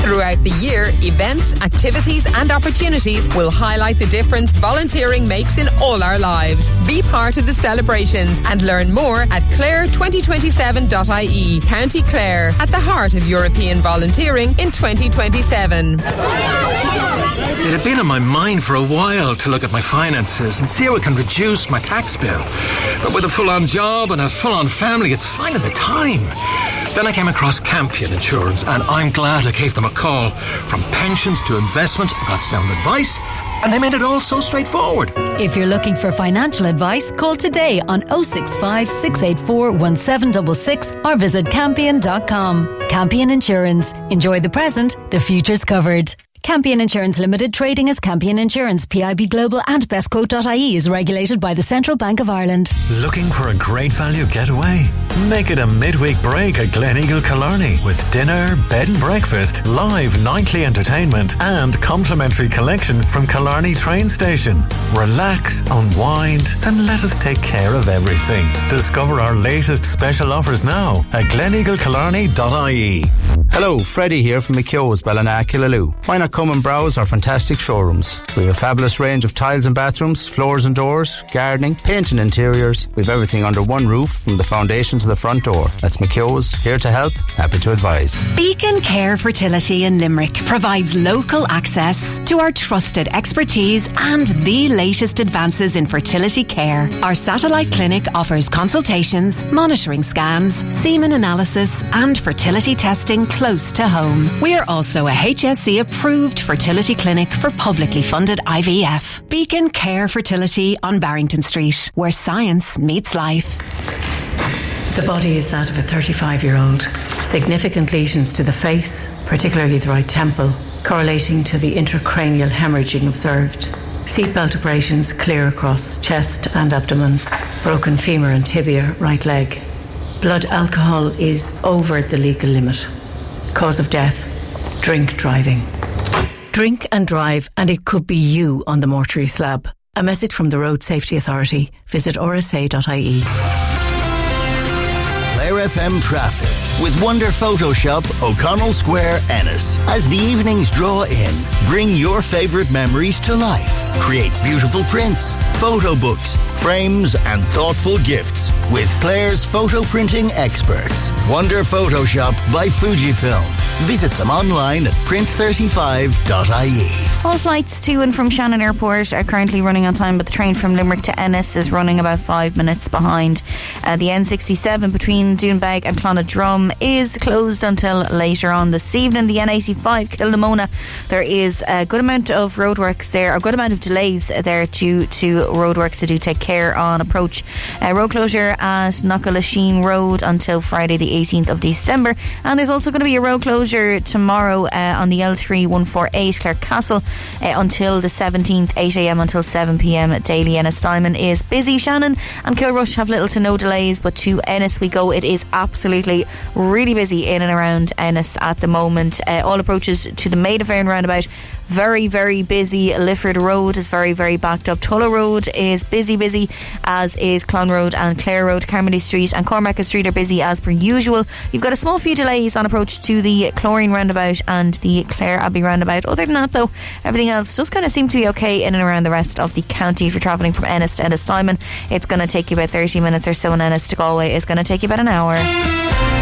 Throughout the year, events, activities and opportunities will highlight the difference volunteering makes in all our lives. Be part of the celebrations and learn more at clare2027.ie. County Clare, at the heart of European volunteering in 2027. It had been on my mind for a while to look at my finances and see how I can reduce my tax bill. But with a full-on job and a full-on family, it's finding the time. Then I came across Campion Insurance, and I'm glad I gave them a call. From pensions to investment, I got sound advice, and they made it all so straightforward. If you're looking for financial advice, call today on 065 684 1766 or visit campion.com. Campion Insurance. Enjoy the present, the future's covered. Campion Insurance Limited, trading as Campion Insurance, PIB Global and bestquote.ie is regulated by the Central Bank of Ireland. Looking for a great value getaway? Make it a midweek break at Gleneagle Killarney with dinner, bed and breakfast, live nightly entertainment and complimentary collection from Killarney train station. Relax, unwind and let us take care of everything. Discover our latest special offers now at gleneaglecillarney.ie. Hello, Freddie here from McKeown's, Ballina, Killaloe. Why not come and browse our fantastic showrooms? We have a fabulous range of tiles and bathrooms, floors and doors, gardening, paint and interiors. We have everything under one roof from the foundation to the front door. That's McKeown's, here to help, happy to advise. Beacon Care Fertility in Limerick provides local access to our trusted expertise and the latest advances in fertility care. Our satellite clinic offers consultations, monitoring scans, semen analysis and fertility testing close to home. We are also a HSE approved fertility clinic for publicly funded IVF. Beacon Care Fertility on Barrington Street, where science meets life. The body is that of a 35-year-old. Significant lesions to the face, particularly the right temple, correlating to the intracranial hemorrhaging observed. Seatbelt abrasions clear across chest and abdomen. Broken femur and tibia, right leg. Blood alcohol is over the legal limit. Cause of death, drink driving. Drink and drive and it could be you on the mortuary slab. A message from the Road Safety Authority. Visit rsa.ie. Clare FM traffic with Wonder Photoshop, O'Connell Square, Ennis. As the evenings draw in, bring your favourite memories to life. Create beautiful prints, photo books, frames and thoughtful gifts with Clare's photo printing experts. Wonder Photoshop by Fujifilm. Visit them online at print35.ie. All flights to and from Shannon Airport are currently running on time, but the train from Limerick to Ennis is running about 5 minutes behind. The N67 between Doonbeg and Clonadrum is closed until later on this evening. The N85 Kilnamona, there is a good amount of roadworks there, a good amount of delays there due to roadworks to do take care on approach. Road closure at Knockalasheen Road until Friday the 18th of December, and there's also going to be a road closure tomorrow on the L3148 Clare Castle until the 17th, 8am until 7pm daily. Ennis Diamond is busy. Shannon and Kilrush have little to no delays, but to Ennis we go. It is absolutely really busy in and around Ennis at the moment. All approaches to the Maida Fair and roundabout very, very busy. Lifford Road is very, very backed up. Tulla Road is busy, as is Clon Road and Clare Road. Carmody Street and Cormac Street are busy as per usual. You've got a small few delays on approach to the Chlorine roundabout and the Clare Abbey roundabout. Other than that though, everything else just kind of seems to be okay in and around the rest of the county. If you're travelling from Ennis to Ennis Diamond, it's going to take you about 30 minutes or so, and Ennis to Galway is going to take you about an hour.